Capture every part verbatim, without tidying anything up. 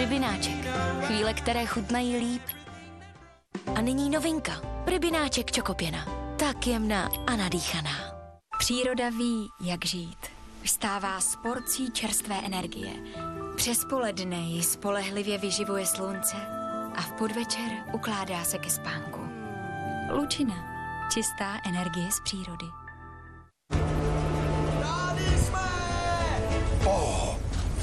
Rybináček. Chvíle, které chutnají líp. A nyní novinka. Rybináček čokopěna. Tak jemná a nadýchaná. Příroda ví, jak žít. Vstává s porcí čerstvé energie. Přes poledne ji spolehlivě vyživuje slunce a v podvečer ukládá se ke spánku. Lučina. Čistá energie z přírody. Oh.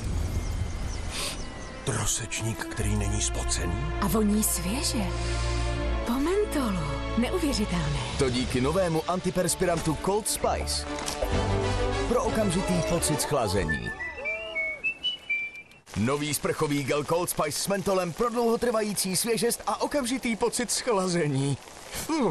Trosečník, který není spocený. A voní svěže. Po mentolu. Neuvěřitelné. To díky novému antiperspirantu Cold Spice. Pro okamžitý pocit schlazení. Nový sprchový gel Cold Spice s mentolem pro dlouhotrvající svěžest a okamžitý pocit schlazení. Uh.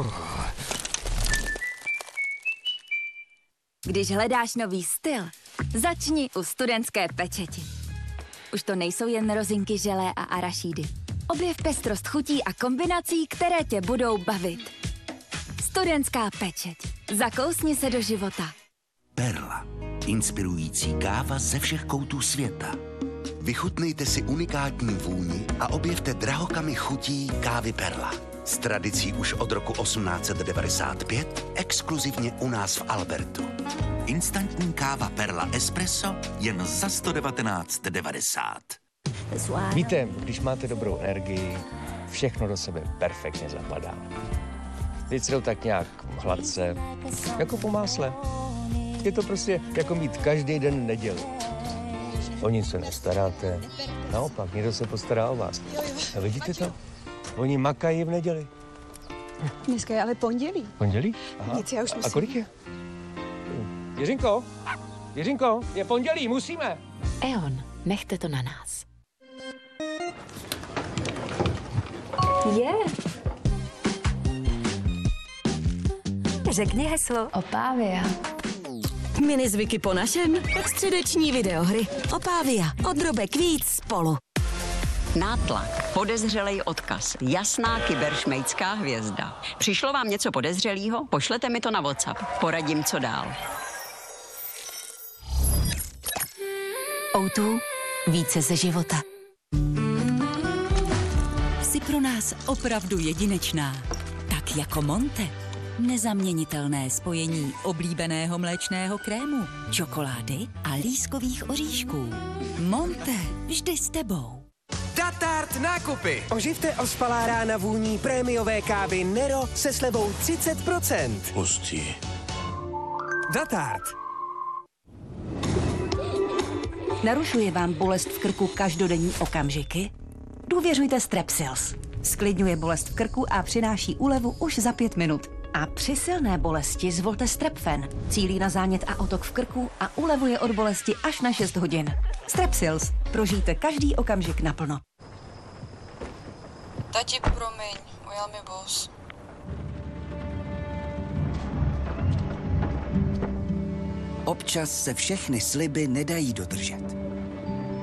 Když hledáš nový styl, začni u Studentské pečeti. Už to nejsou jen rozinky, želé a arašídy. Objev pestrost chutí a kombinací, které tě budou bavit. Studentská pečeť. Zakousni se do života. Perla. Inspirující káva ze všech koutů světa. Vychutnejte si unikátní vůni a objevte drahokamy chutí kávy Perla. S tradicí už od roku osmnáct set devadesát pět, exkluzivně u nás v Albertu. Instantní káva Perla Espresso jen za sto devatenáct devadesát. Víte, když máte dobrou energii, všechno do sebe perfektně zapadá. Věci jdou tak nějak hladce, jako po másle. Je to prostě jako mít každý den neděli. O nic se nestaráte, naopak, někdo se postará o vás. A vidíte to? Oni makají v neděli. Dneska je ale pondělí. Pondělí? Aha. Nic, já už musím. A kolik je? Jiřinko, Jiřinko, je pondělí, musíme. E O N, nechte to na nás. Je. Řekni heslo. Opávia. Mini zvyky po našem? Středeční videohry. Opávia. Odrobek víc spolu. Nátlak, podezřelej odkaz, jasná kyberšmejdská hvězda. Přišlo vám něco podezřelého? Pošlete mi to na WhatsApp. Poradím, co dál. ó dva. Více ze života. Jsi pro nás opravdu jedinečná. Tak jako Monte. Nezaměnitelné spojení oblíbeného mléčného krému, čokolády a lískových oříšků. Monte, vždy s tebou. Datart nákupy. Oživte ospalá rána vůní prémiové kávy Nero se slevou třicet procent. Hustý. Datart. Narušuje vám bolest v krku každodenní okamžiky? Důvěřujte Strepsils. Sklidňuje bolest v krku a přináší úlevu už za pět minut. A při silné bolesti zvolte Strepfen. Cílí na zánět a otok v krku a ulevuje od bolesti až na šest hodin. Strepsils. Prožijte každý okamžik naplno. Tati, promiň, ujel mi bus. Občas se všechny sliby nedají dodržet.